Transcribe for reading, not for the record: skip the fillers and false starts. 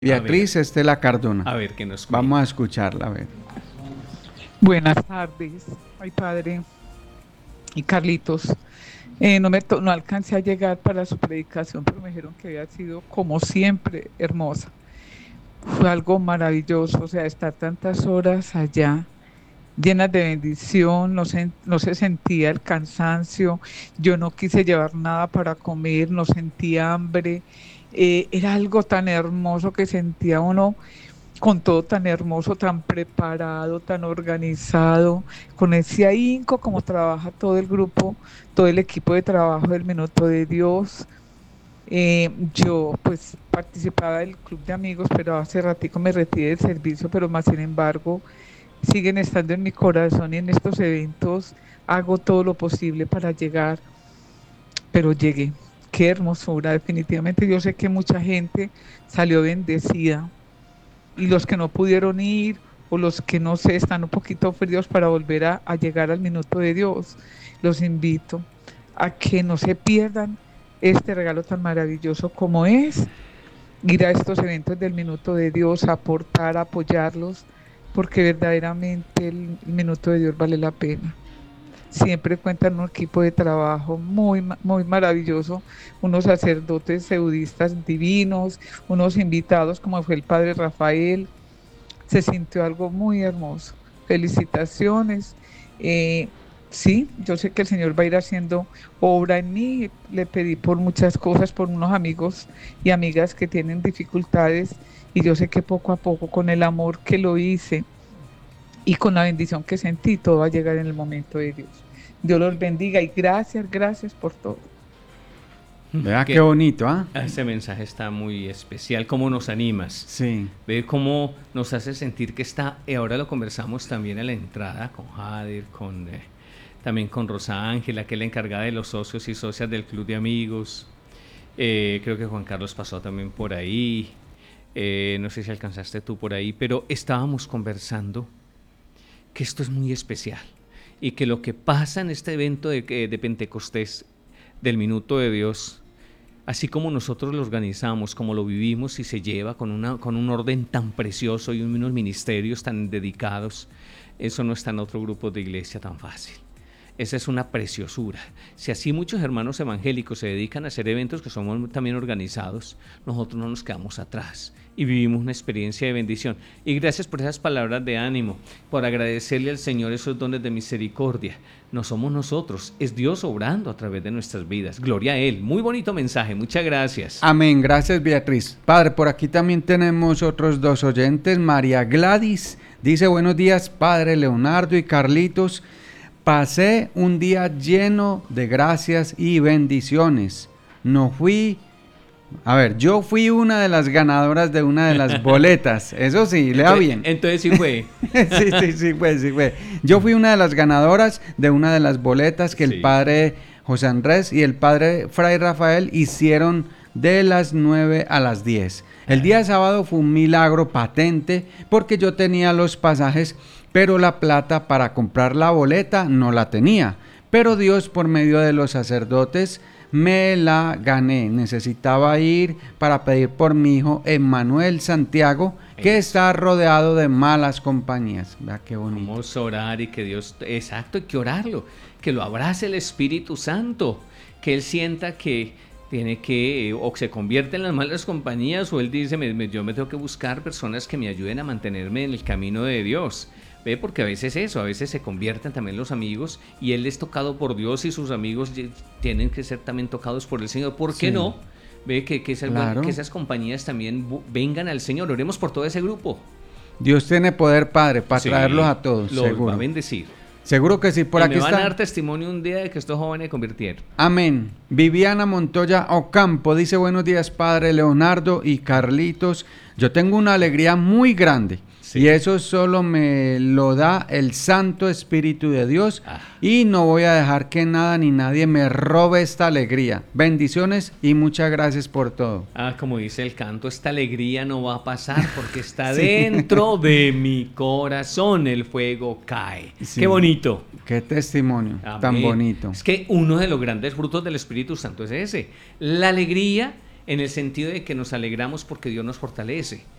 Beatriz Estela Cardona. A ver, ¿qué nos cuenta? Vamos a escucharla, a ver. Buenas tardes, ay padre y Carlitos. No alcancé a llegar para su predicación, pero me dijeron que había sido, como siempre, hermosa. Fue algo maravilloso, o sea, estar tantas horas allá, llenas de bendición, no se sentía el cansancio, yo no quise llevar nada para comer, no sentía hambre. Era algo tan hermoso que sentía uno con todo tan hermoso, tan preparado, tan organizado, con ese ahínco como trabaja todo el grupo, todo el equipo de trabajo del Minuto de Dios. Yo pues participaba del club de amigos, pero hace ratico me retiré del servicio, pero más sin embargo siguen estando en mi corazón y en estos eventos hago todo lo posible para llegar, pero llegué. Qué hermosura, definitivamente yo sé que mucha gente salió bendecida y los que no pudieron ir o los que no sé, están un poquito fríos para volver a llegar al Minuto de Dios, los invito a que no se pierdan este regalo tan maravilloso como es ir a estos eventos del Minuto de Dios, aportar, apoyarlos, porque verdaderamente el Minuto de Dios vale la pena. Siempre cuentan un equipo de trabajo muy maravilloso, unos sacerdotes seudistas divinos, unos invitados como fue el padre Rafael. Se sintió algo muy hermoso. Felicitaciones. Sí, yo sé que el Señor va a ir haciendo obra en mí. Le pedí por muchas cosas, por unos amigos y amigas que tienen dificultades, y yo sé que poco a poco, con el amor que lo hice y con la bendición que sentí, todo va a llegar en el momento de Dios. Dios los bendiga y gracias por todo. Vea qué bonito, ¿ah? Ese mensaje está muy especial. ¿Cómo nos animas? Sí. Ve cómo nos hace sentir que está. Ahora lo conversamos también a la entrada con Jader, también con Rosa Ángela, que es la encargada de los socios y socias del Club de Amigos. Creo que Juan Carlos pasó también por ahí. No sé si alcanzaste tú por ahí, pero estábamos conversando que esto es muy especial y que lo que pasa en este evento de Pentecostés, del Minuto de Dios, así como nosotros lo organizamos, como lo vivimos y se lleva con un orden tan precioso y unos ministerios tan dedicados, eso no está en otro grupo de iglesia tan fácil. Esa es una preciosura. Si así muchos hermanos evangélicos se dedican a hacer eventos que somos también organizados, nosotros no nos quedamos atrás y vivimos una experiencia de bendición. Y gracias por esas palabras de ánimo, por agradecerle al Señor esos dones de misericordia. No somos nosotros, es Dios obrando a través de nuestras vidas. Gloria a Él. Muy bonito mensaje, muchas gracias. Amén, gracias Beatriz. Padre, por aquí también tenemos otros dos oyentes. María Gladys dice: buenos días, Padre Leonardo y Carlitos. Pasé un día lleno de gracias y bendiciones. Yo fui una de las ganadoras de una de las boletas. Eso sí, lea bien. Entonces sí fue. sí fue. Yo fui una de las ganadoras de una de las boletas que el padre José Andrés y el padre Fray Rafael hicieron de las 9 a las 10. El día sábado fue un milagro patente porque yo tenía los pasajes, pero la plata para comprar la boleta no la tenía. Pero Dios, por medio de los sacerdotes, me la gané. Necesitaba ir para pedir por mi hijo Emmanuel Santiago, que está rodeado de malas compañías. Vea qué bonito. Vamos a orar y que Dios, exacto, hay que orarlo, que lo abrace el Espíritu Santo, que él sienta que tiene que, o se convierte en las malas compañías, o él dice, yo me tengo que buscar personas que me ayuden a mantenerme en el camino de Dios. Ve, porque a veces a veces se convierten también los amigos y él es tocado por Dios y sus amigos tienen que ser también tocados por el Señor. ¿Por qué no? Ve que esas compañías también vengan al Señor. Oremos por todo ese grupo. Dios tiene poder, Padre, para traerlos a todos. Los seguro va a bendecir. Seguro que sí. Por aquí me van a dar testimonio un día de que estos jóvenes convirtieron. Amén. Viviana Montoya Ocampo dice: buenos días, Padre Leonardo y Carlitos. Yo tengo una alegría muy grande. Y eso solo me lo da el Santo Espíritu de Dios. Y no voy a dejar que nada ni nadie me robe esta alegría. Bendiciones y muchas gracias por todo. Como dice el canto, esta alegría no va a pasar porque está dentro de mi corazón. El fuego cae. Qué bonito. Qué testimonio tan bonito. Es que uno de los grandes frutos del Espíritu Santo es ese. La alegría en el sentido de que nos alegramos porque Dios nos fortalece.